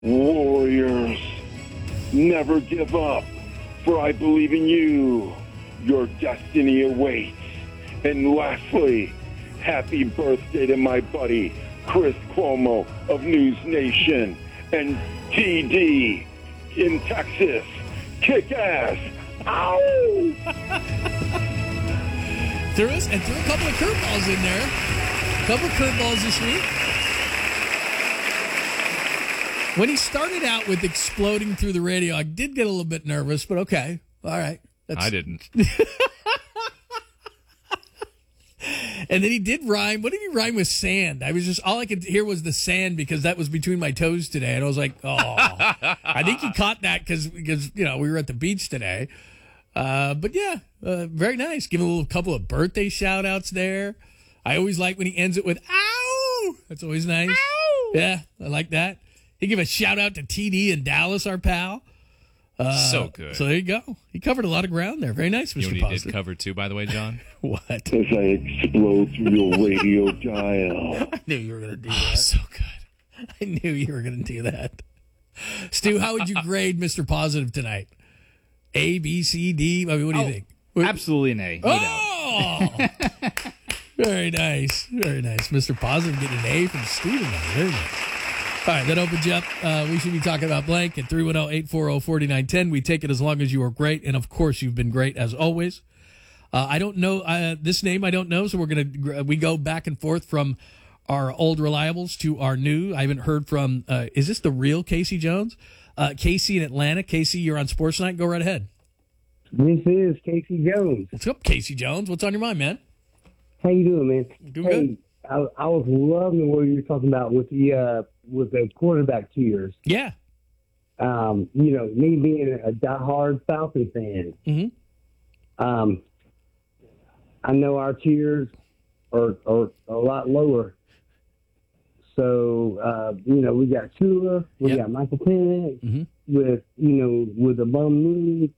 Warriors, never give up, for I believe in you. Your destiny awaits. And lastly, happy birthday to my buddy, Chris Cuomo of News Nation, and TD in Texas. Kick ass. Ow! threw a couple of curveballs in there. A couple of curveballs this week. When he started out with exploding through the radio, I did get a little bit nervous, but okay. All right. I didn't. And then he did rhyme. What did he rhyme with sand? All I could hear was the sand because that was between my toes today. And I was like, oh, I think he caught that because we were at the beach today. But yeah, very nice. Give him a little couple of birthday shout outs there. I always like when he ends it with, ow. That's always nice. Ow. Yeah, I like that. He gave a shout out to TD in Dallas, our pal. So good. So there you go. He covered a lot of ground there. Very nice, Mr. You know what he did cover too, by the way, John? What? As I explode through your radio dial. I knew you were going to do that. So good. I knew you were going to do that. Stu, how would you grade Mr. Positive tonight? A, B, C, D? I mean, what do you think? Absolutely an A. No doubt. Very nice. Very nice. Mr. Positive getting an A from Stu tonight. Very nice. All right, that opens you up. We should be talking about blank at 310-840-4910. We take it as long as you are great. And, of course, you've been great as always. I don't know this name. I don't know. So we go back and forth from our old reliables to our new. I haven't heard from, is this the real Casey Jones? Casey in Atlanta. Casey, you're on Sports Night. Go right ahead. This is Casey Jones. What's up, Casey Jones? What's on your mind, man? How you doing, man? Doing good. I was loving what you were talking about with the quarterback tiers. Yeah. Me being a diehard Falcon fan. Mm-hmm. I know our tiers are a lot lower. So, we got Tua, we got Michael Penix with a bum knee.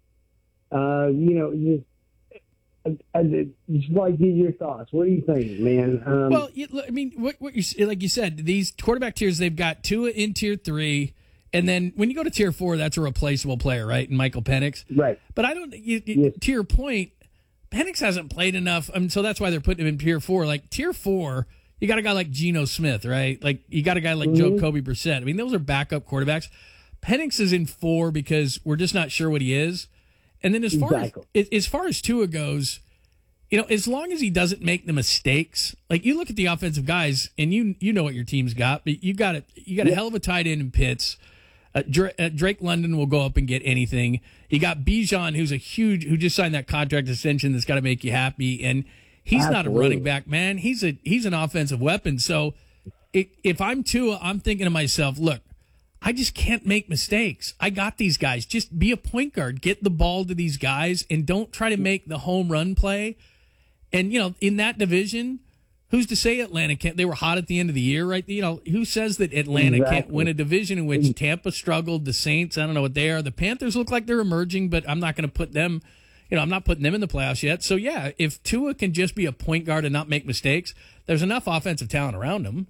Just like get your thoughts. What do you think, man? Well, I mean, what you like you said, these quarterback tiers, they've got Tua in tier 3, and then when you go to tier 4, that's a replaceable player, right? And Michael Penix, right? But I don't. To your point, Penix hasn't played enough, so that's why they're putting him in tier 4. Like tier 4, you got a guy like Geno Smith, right? Like you got a guy like Jacoby Brissett. I mean, those are backup quarterbacks. Penix is in 4 because we're just not sure what he is. And then as far as Tua goes, as long as he doesn't make the mistakes, like you look at the offensive guys, and you know what your team's got, but you got a hell of a tight end in Pitts. Drake London will go up and get anything. You got Bijan, who just signed that contract extension that's got to make you happy, and he's not a running back, man. He's an offensive weapon. So if I'm Tua, I'm thinking to myself, look, I just can't make mistakes. I got these guys. Just be a point guard. Get the ball to these guys and don't try to make the home run play. And, in that division, who's to say Atlanta can't? They were hot at the end of the year, right? Who says that Atlanta can't win a division in which Tampa struggled? The Saints, I don't know what they are. The Panthers look like they're emerging, but I'm not going to put them, I'm not putting them in the playoffs yet. So, yeah, if Tua can just be a point guard and not make mistakes, there's enough offensive talent around him.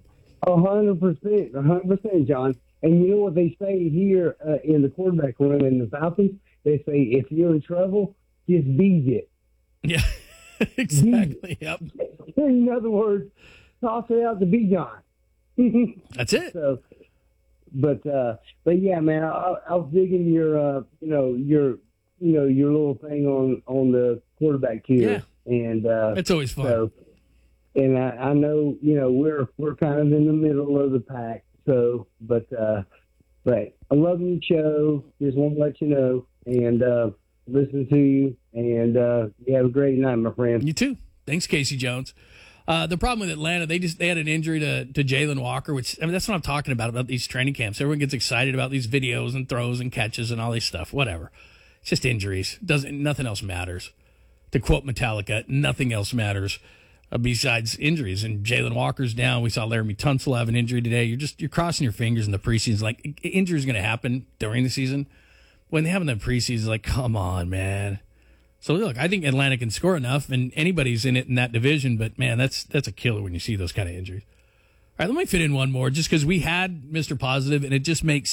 100%, John. And you know what they say here in the quarterback room in the Falcons? They say, if you're in trouble, just beat it. Yeah, exactly. Yep. In other words, toss it out to Bijan. That's it. So, but yeah, man, I was digging your little thing on the quarterback tier. Yeah. And it's always fun. So, and I know, we're kind of in the middle of the pack. So, but I love your show. Just want to let you know and listen to you. And you have a great night, my friend. You too. Thanks, Casey Jones. The problem with Atlanta, they had an injury to Jalen Walker, which that's what I'm talking about these training camps. Everyone gets excited about these videos and throws and catches and all this stuff. Whatever. It's just injuries. Nothing else matters. To quote Metallica, nothing else matters. Besides injuries, and Jalen Walker's down. We saw Laramie Tunsil have an injury today. You're crossing your fingers in the preseason. Like, injuries going to happen during the season. When they have in the preseason, like, come on, man. So look, I think Atlanta can score enough, and anybody's in it in that division. But man, that's a killer when you see those kind of injuries. right, let me fit in one more just because we had Mr. Positive, and it just makes